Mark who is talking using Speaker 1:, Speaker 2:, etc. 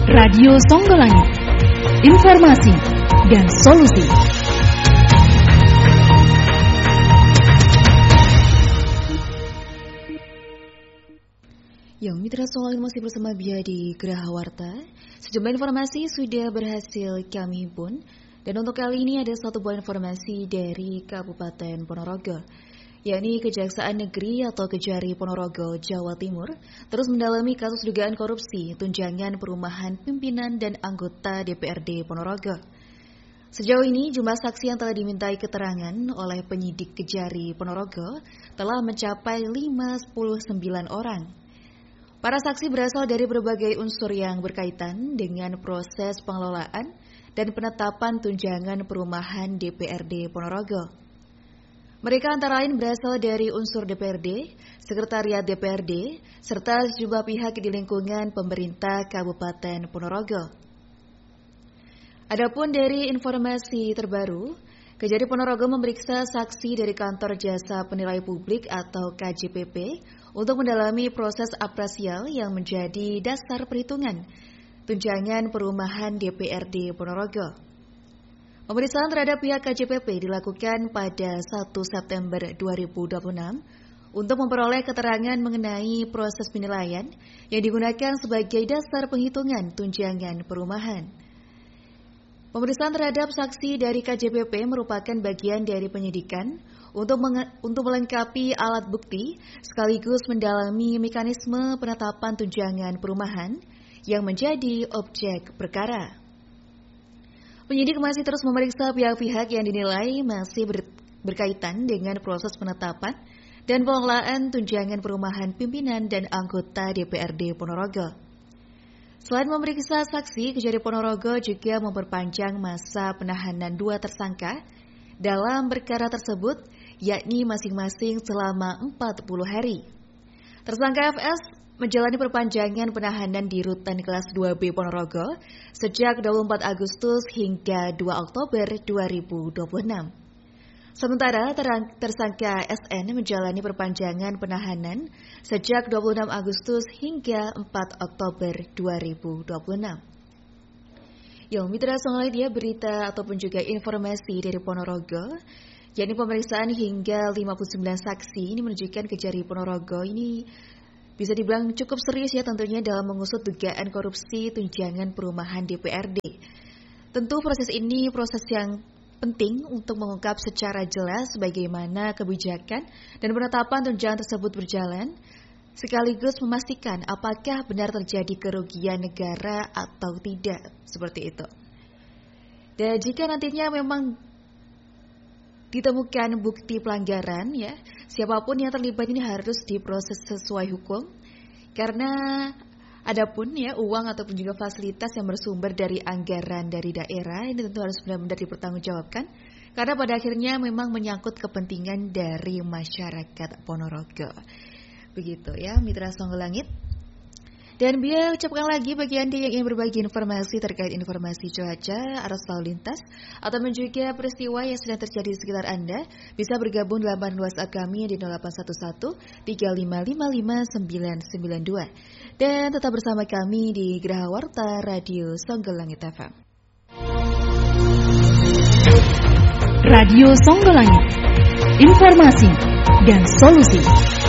Speaker 1: Radio Songgolangit, informasi dan solusi. Yang Mitra Songgolangit masih bersama Bia di Geraha Warta. Sejumlah informasi sudah berhasil kami himpun. Dan untuk kali ini ada satu buah informasi dari Kabupaten Ponorogo, yakni Kejaksaan Negeri atau Kejari Ponorogo, Jawa Timur, terus mendalami kasus dugaan korupsi tunjangan perumahan pimpinan dan anggota DPRD Ponorogo. Sejauh ini, jumlah saksi yang telah dimintai keterangan oleh penyidik Kejari Ponorogo telah mencapai 59 orang. Para saksi berasal dari berbagai unsur yang berkaitan dengan proses pengelolaan dan penetapan tunjangan perumahan DPRD Ponorogo. Mereka antara lain berasal dari unsur DPRD, Sekretariat DPRD, serta sejumlah pihak di lingkungan pemerintah Kabupaten Ponorogo. Adapun dari informasi terbaru, Kejari Ponorogo memeriksa saksi dari Kantor Jasa Penilai Publik atau KJPP untuk mendalami proses apresial yang menjadi dasar perhitungan tunjangan perumahan DPRD Ponorogo. Pemeriksaan terhadap pihak KJPP dilakukan pada 1 September 2026 untuk memperoleh keterangan mengenai proses penilaian yang digunakan sebagai dasar penghitungan tunjangan perumahan. Pemeriksaan terhadap saksi dari KJPP merupakan bagian dari penyidikan untuk melengkapi alat bukti sekaligus mendalami mekanisme penetapan tunjangan perumahan yang menjadi objek perkara. Penyidik masih terus memeriksa pihak-pihak yang dinilai masih berkaitan dengan proses penetapan dan pengelolaan tunjangan perumahan pimpinan dan anggota DPRD Ponorogo. Selain memeriksa saksi, Kejari Ponorogo juga memperpanjang masa penahanan 2 tersangka dalam perkara tersebut, yakni masing-masing selama 40 hari. Tersangka FS menjalani perpanjangan penahanan di Rutan Kelas 2B Ponorogo sejak 24 Agustus hingga 2 Oktober 2026. Sementara tersangka SN menjalani perpanjangan penahanan sejak 26 Agustus hingga 4 Oktober 2026. Yang Mitra Songgolangit, berita ataupun juga informasi dari Ponorogo, yakni pemeriksaan hingga 59 saksi ini menunjukkan Kejari Ponorogo ini bisa dibilang cukup serius ya tentunya dalam mengusut dugaan korupsi tunjangan perumahan DPRD. Tentu proses ini proses yang penting untuk mengungkap secara jelas bagaimana kebijakan dan penetapan tunjangan tersebut berjalan, sekaligus memastikan apakah benar terjadi kerugian negara atau tidak, seperti itu. Dan jika nantinya memang ditemukan bukti pelanggaran, ya, siapapun yang terlibat ini harus diproses sesuai hukum, karena adapun ya uang ataupun juga fasilitas yang bersumber dari anggaran dari daerah ini tentu harus benar-benar dipertanggungjawabkan, karena pada akhirnya memang menyangkut kepentingan dari masyarakat Ponorogo. Begitu ya, Mitra Songgolangit. Dan biar ucapkan lagi bagi Anda yang ingin berbagi informasi terkait informasi cuaca, arus lalu lintas, atau juga peristiwa yang sedang terjadi di sekitar Anda, bisa bergabung dalam laman WhatsApp kami di 0811 3555 992. Dan tetap bersama kami di Geraha Warta Radio Songgolangit FM. Radio Songgolangit, informasi dan solusi.